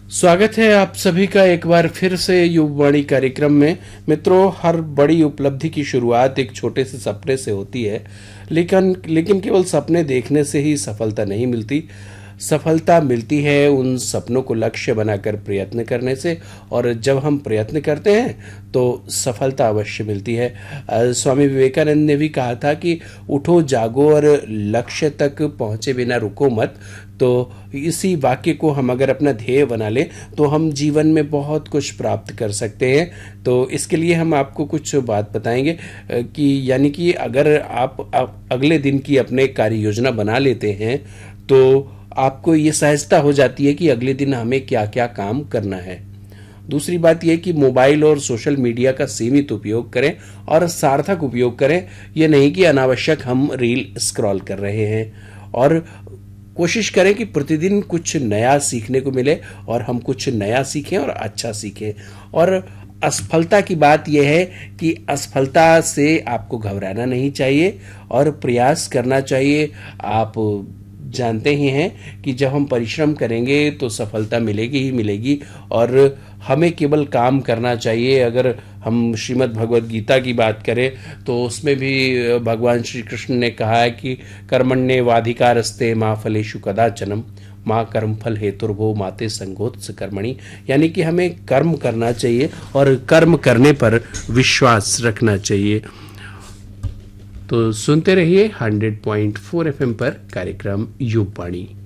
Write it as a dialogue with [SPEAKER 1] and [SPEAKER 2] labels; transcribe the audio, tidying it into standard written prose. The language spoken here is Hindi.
[SPEAKER 1] स्वागत है आप सभी का एक बार फिर से युववाणी कार्यक्रम में। मित्रों, हर बड़ी उपलब्धि की शुरुआत एक छोटे से सपने से होती है, लेकिन केवल सपने देखने से ही सफलता नहीं मिलती। सफलता मिलती है उन सपनों को लक्ष्य बनाकर प्रयत्न करने से, और जब हम प्रयत्न करते हैं तो सफलता अवश्य मिलती है। स्वामी विवेकानंद ने भी कहा था कि उठो जागो और लक्ष्य तक पहुंचे बिना रुको मत। तो इसी वाक्य को हम अगर अपना ध्येय बना लें तो हम जीवन में बहुत कुछ प्राप्त कर सकते हैं। तो इसके लिए हम आपको कुछ बात बताएंगे कि यानी कि अगर आप अगले दिन की अपने कार्य योजना बना लेते हैं तो आपको ये सहजता हो जाती है कि अगले दिन हमें क्या क्या काम करना है। दूसरी बात यह कि मोबाइल और सोशल मीडिया का सीमित उपयोग करें और सार्थक उपयोग करें। यह नहीं कि अनावश्यक हम रील स्क्रॉल कर रहे हैं। और कोशिश करें कि प्रतिदिन कुछ नया सीखने को मिले और हम कुछ नया सीखें और अच्छा सीखें। और असफलता की बात यह है कि असफलता से आपको घबराना नहीं चाहिए और प्रयास करना चाहिए। आप जानते ही हैं कि जब हम परिश्रम करेंगे तो सफलता मिलेगी ही मिलेगी, और हमें केवल काम करना चाहिए। अगर हम श्रीमद् भगवद गीता की बात करें तो उसमें भी भगवान श्री कृष्ण ने कहा है कि कर्मण्येवाधिकारस्ते मा फलेषु कदाचनम माँ कर्मफल हेतुर्भो माते संगोत्स कर्मणि। यानी कि हमें कर्म करना चाहिए और कर्म करने पर विश्वास रखना चाहिए। तो सुनते रहिए 100.4 FM पर कार्यक्रम युववाणी।